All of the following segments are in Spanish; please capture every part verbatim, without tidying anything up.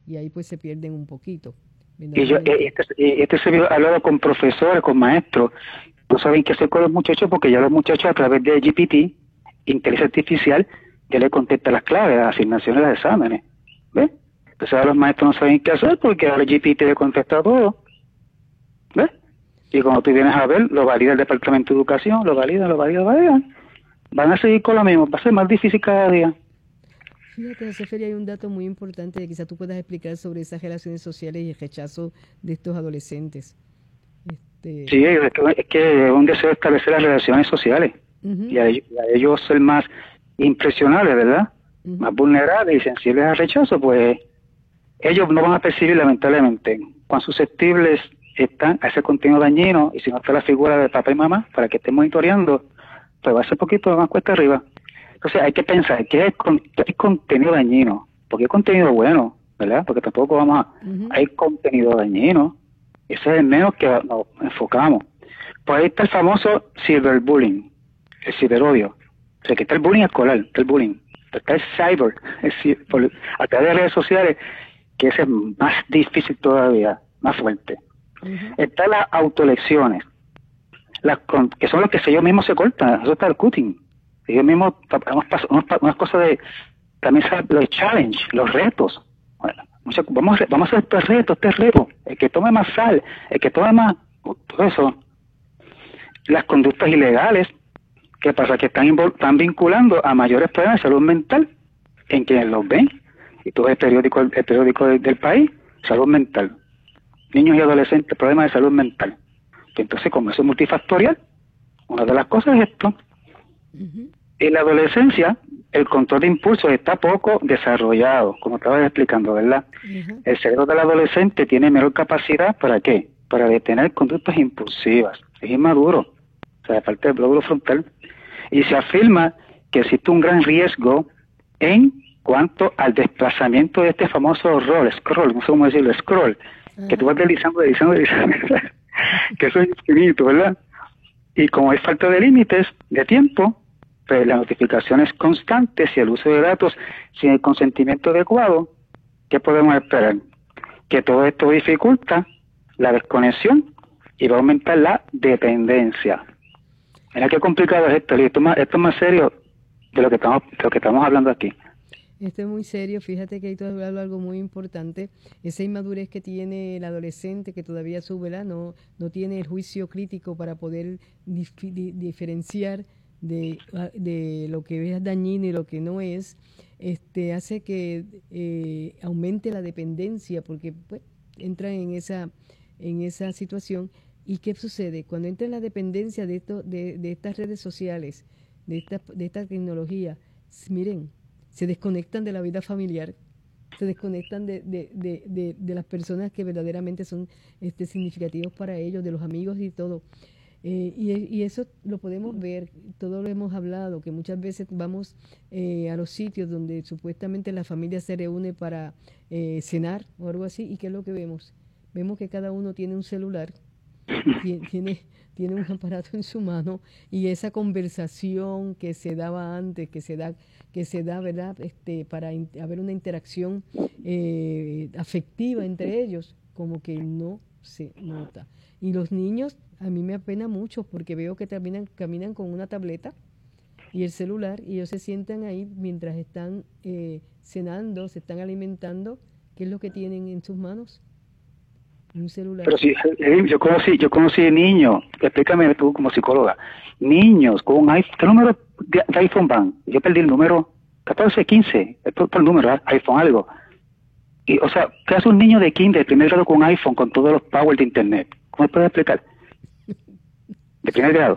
y ahí pues se pierden un poquito, Y yo, verdaderamente. eh, este, eh, este servidor ha hablado con profesores, con maestros, no saben qué hacer con los muchachos porque ya los muchachos a través de G P T, inteligencia artificial, ya le contesta las claves, las asignaciones, los exámenes. ¿Ves? Entonces ahora los maestros no saben qué hacer porque ahora G P T le contesta todo. ¿Ves? Y cuando tú vienes a ver, lo valida el Departamento de Educación, lo valida, lo valida, lo valida. Van a seguir con lo mismo, va a ser más difícil cada día. Fíjate, José Feria, hay un dato muy importante que quizá tú puedas explicar sobre esas relaciones sociales y el rechazo de estos adolescentes. Este, Sí, es que, es que es un deseo de establecer las relaciones sociales y ujú, a ellos, y a ellos ser más impresionables, ¿verdad? Más ujú. vulnerables y sensibles al rechazo, pues ellos no van a percibir lamentablemente cuán susceptibles están a ese contenido dañino y si no está la figura de papá y mamá para que estén monitoreando, pues va a ser poquito más cuesta arriba. Entonces hay que pensar qué es, con, qué es contenido dañino, porque hay contenido bueno, ¿verdad? Porque tampoco vamos a... Ujú. Hay contenido dañino, ese es el menos que nos enfocamos. Pues ahí está el famoso cyberbullying, el ciberodio. O sea, que está el bullying escolar, está el bullying, está el cyber, es decir, por, a través de redes sociales, que ese es más difícil todavía, más fuerte. Ujú. Están las autolecciones, las con, que son los que ellos mismos se cortan, eso está el cutting. Ellos mismos, unas, unas, unas cosas de, también los challenge, los retos. Bueno, vamos, a, vamos a hacer este reto, este reto, el que tome más sal, el que tome más, todo eso. Las conductas ilegales, ¿qué pasa? Que están, están vinculando a mayores problemas de salud mental en quienes los ven. Y todo el periódico, el periódico del, del país, salud mental. Niños y adolescentes, problemas de salud mental. Entonces, como eso es multifactorial, una de las cosas es esto. Ujú. En la adolescencia, el control de impulsos está poco desarrollado, como estaba explicando, ¿verdad? Ajá. El cerebro del adolescente tiene menor capacidad, ¿para qué? Para detener conductas impulsivas. Es inmaduro, o sea, falta del glóbulo frontal. Y se afirma que existe un gran riesgo en cuanto al desplazamiento de este famoso rol, scroll, no sé cómo decirlo, scroll, que tú Ajá. vas deslizando, deslizando, deslizando, que eso es infinito, ¿verdad? Y como hay falta de límites de tiempo, pues las notificaciones constantes y el uso de datos sin el consentimiento adecuado, ¿qué podemos esperar? Que todo esto dificulta la desconexión y va a aumentar la dependencia. Mira qué complicado es esto, esto es más, esto es más serio de lo que estamos, de lo que estamos hablando aquí. Esto es muy serio, fíjate que ahí tú has hablado algo muy importante, esa inmadurez que tiene el adolescente que todavía su, ¿verdad? No, no tiene el juicio crítico para poder dif di diferenciar de, ah, de lo que es dañino y lo que no es, este, hace que eh, aumente la dependencia porque pues, entra en esa, en esa situación. ¿Y qué sucede? Cuando entra en la dependencia de, esto, de, de estas redes sociales, de esta, de esta tecnología, miren, se desconectan de la vida familiar, se desconectan de, de, de, de, de las personas que verdaderamente son este, significativos para ellos, de los amigos y todo. Eh, y, y eso lo podemos ver, todo lo hemos hablado, que muchas veces vamos eh, a los sitios donde supuestamente la familia se reúne para eh, cenar o algo así, y ¿qué es lo que vemos? Vemos que cada uno tiene un celular, tiene, tiene un aparato en su mano y esa conversación que se daba antes, que se da, que se da, ¿verdad? Este, para in, haber una interacción eh, afectiva entre ellos, como que no se nota. Y los niños, a mí me apena mucho porque veo que terminan, caminan con una tableta y el celular y ellos se sientan ahí mientras están eh, cenando, se están alimentando. ¿Qué es lo que tienen en sus manos? Un celular. Pero sí, eh, yo conocí, yo conocí niños, explícame tú como psicóloga, niños con un iPhone, ¿qué número de, de iPhone van? Yo perdí el número catorce, quince, es por, por el número, ¿eh? iPhone algo. Y, o sea, ¿qué hace un niño de kinder, de primer grado con un iPhone, con todos los power de internet? ¿Cómo me puedes explicar? De primer grado.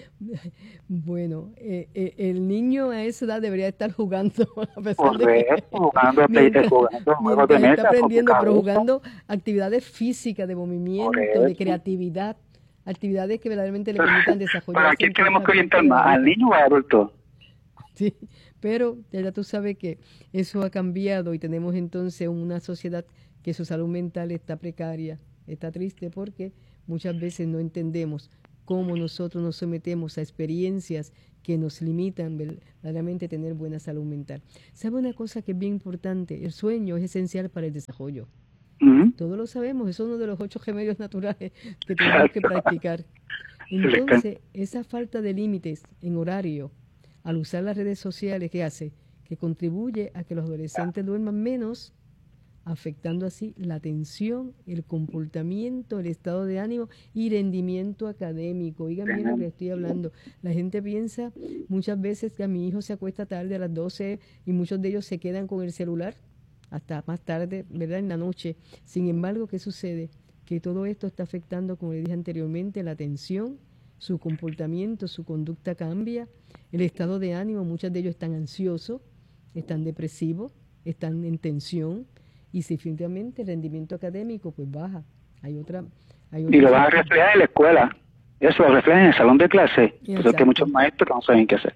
Bueno, eh, eh, el niño a esa edad debería estar jugando, a pesar de que Correcto, jugando, a play, eh, mientras, jugando juegos de mientras está mesa, con su aprendiendo, pero cabeza. jugando actividades físicas, de movimiento, de Correcto. creatividad, actividades que verdaderamente le permitan ¿Para desarrollarse quién en todas tenemos las que partes orientar de la más? ¿Al vida. niño o al adulto? Sí, pero ya tú sabes que eso ha cambiado y tenemos entonces una sociedad que su salud mental está precaria, está triste porque muchas veces no entendemos. cómo nosotros nos sometemos a experiencias que nos limitan verdaderamente a tener buena salud mental. ¿Sabe una cosa que es bien importante? El sueño es esencial para el desarrollo. Uh-huh. Todos lo sabemos, es uno de los ocho gemelios naturales que tenemos que practicar. Entonces, esa falta de límites en horario, al usar las redes sociales, ¿qué hace? Que contribuye a que los adolescentes duerman menos, afectando así la atención, el comportamiento, el estado de ánimo y rendimiento académico. Oigan bien lo que estoy hablando. La gente piensa muchas veces que a mi hijo se acuesta tarde a las doce y muchos de ellos se quedan con el celular hasta más tarde, ¿verdad? En la noche. Sin embargo, ¿qué sucede? Que todo esto está afectando, como le dije anteriormente, la atención, su comportamiento, su conducta cambia, el estado de ánimo, muchos de ellos están ansiosos, están depresivos, están en tensión, y si definitivamente el rendimiento académico pues baja. Hay otra, hay otra y lo van a reflejar en la escuela, eso lo reflejan en el salón de clase, porque hay muchos maestros que no saben qué hacer.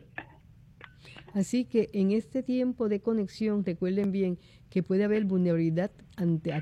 Así que en este tiempo de conexión, recuerden bien que puede haber vulnerabilidad ante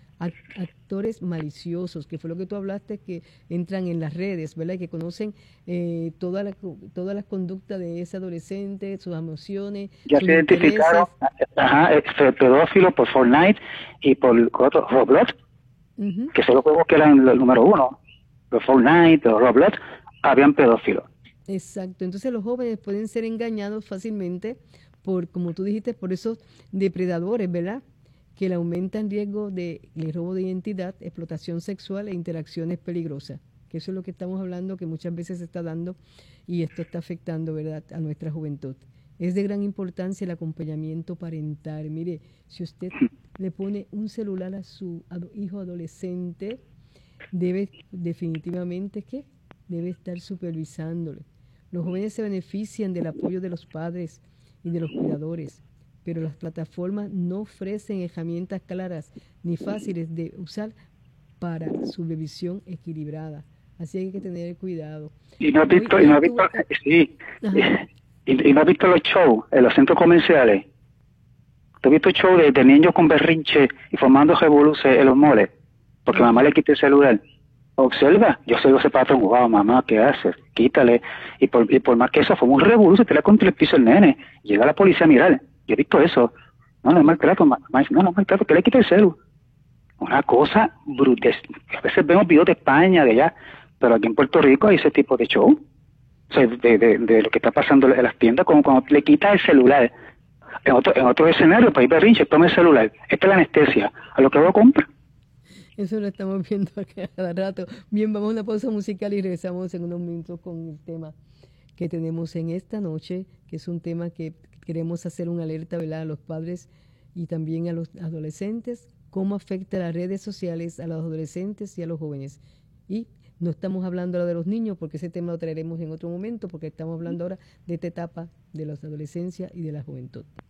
actores maliciosos, que fue lo que tú hablaste, que entran en las redes, ¿verdad? Y que conocen eh, toda la, todas las conductas de ese adolescente, sus emociones, ya sus se identificaron, ajá, este, pedófilo por Fortnite y por otro, Roblox, uh-huh. que son los juegos que eran el número uno, los Fortnite, los Roblox, habían pedófilos. Exacto, entonces los jóvenes pueden ser engañados fácilmente por, como tú dijiste, por esos depredadores, ¿verdad?, que le aumentan riesgo de, de robo de identidad, explotación sexual e interacciones peligrosas. Que eso es lo que estamos hablando, que muchas veces se está dando y esto está afectando, ¿verdad?, a nuestra juventud. Es de gran importancia el acompañamiento parental. Mire, si usted le pone un celular a su hijo adolescente, debe definitivamente, ¿qué? Debe estar supervisándole. Los jóvenes se benefician del apoyo de los padres y de los cuidadores, pero las plataformas no ofrecen herramientas claras ni fáciles de usar para supervisión equilibrada. Así hay que tener cuidado. Y no has visto, y no has visto, sí, y, y no has visto los shows en los centros comerciales. ¿Tú has visto shows de, de niños con berrinche y formando revoluciones en los moles? Porque uh-huh. mamá le quita el celular. Observa, yo soy ese patrón, wow, mamá, ¿qué haces? Quítale. Y por, y por más que eso fue un revolución, te la contra el piso el nene. Llega la policía a mirar. Yo he visto eso. No, no es maltrato, no, no es maltrato, que le quite el celu. Una cosa brutal. A veces vemos videos de España, de allá, pero aquí en Puerto Rico hay ese tipo de show. O sea, de, de, de lo que está pasando en las tiendas, como cuando le quitas el celular. En otro, en otro escenario, para ir berrinche, toma el celular. Esta es la anestesia. A lo que hago compra. Eso lo estamos viendo a cada rato. Bien, vamos a una pausa musical y regresamos en unos minutos con el tema que tenemos en esta noche, que es un tema que queremos hacer una alerta, ¿verdad?, a los padres y también a los adolescentes, cómo afecta las redes sociales a los adolescentes y a los jóvenes. Y no estamos hablando ahora de los niños, porque ese tema lo traeremos en otro momento, porque estamos hablando ahora de esta etapa de la adolescencia y de la juventud.